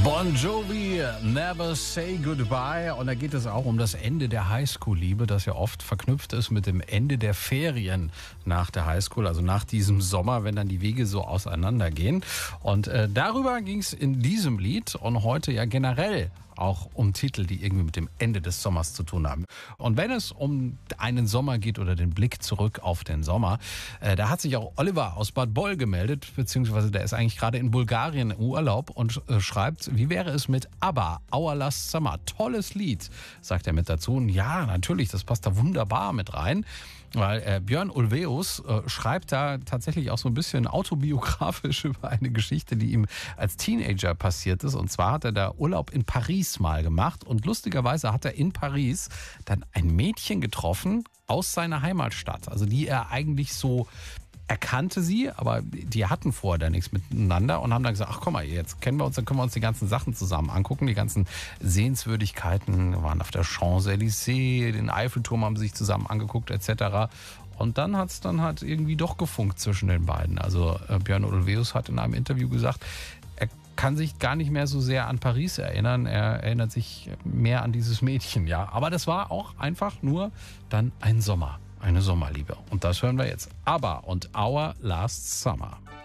Bon Jovi, Never Say Goodbye. Und da geht es auch um das Ende der Highschool-Liebe, das ja oft verknüpft ist mit dem Ende der Ferien nach der Highschool, also nach diesem Sommer, wenn dann die Wege so auseinandergehen. Und darüber ging es in diesem Lied und heute ja generell auch um Titel, die irgendwie mit dem Ende des Sommers zu tun haben. Und wenn es um einen Sommer geht oder den Blick zurück auf den Sommer, da hat sich auch Oliver aus Bad Boll gemeldet, beziehungsweise der ist eigentlich gerade in Bulgarien im Urlaub und schreibt, wie wäre es mit ABBA, Our Last Summer? Tolles Lied, sagt er mit dazu. Und ja, natürlich, das passt da wunderbar mit rein. Weil Björn Ulvaeus schreibt da tatsächlich auch so ein bisschen autobiografisch über eine Geschichte, die ihm als Teenager passiert ist. Und zwar hat er da Urlaub in Paris mal gemacht. Und lustigerweise hat er in Paris dann ein Mädchen getroffen aus seiner Heimatstadt. Also die er eigentlich so... Er kannte sie, aber die hatten vorher da nichts miteinander und haben dann gesagt, ach komm mal, jetzt kennen wir uns, dann können wir uns die ganzen Sachen zusammen angucken, die ganzen Sehenswürdigkeiten, waren auf der Champs-Élysées, den Eiffelturm haben sie sich zusammen angeguckt etc. Und dann hat es dann halt irgendwie doch gefunkt zwischen den beiden. Also Björn Ulvaeus hat in einem Interview gesagt, er kann sich gar nicht mehr so sehr an Paris erinnern, er erinnert sich mehr an dieses Mädchen, ja. Aber das war auch einfach nur dann ein Sommer. Eine Sommerliebe. Und das hören wir jetzt. ABBA und Our Last Summer.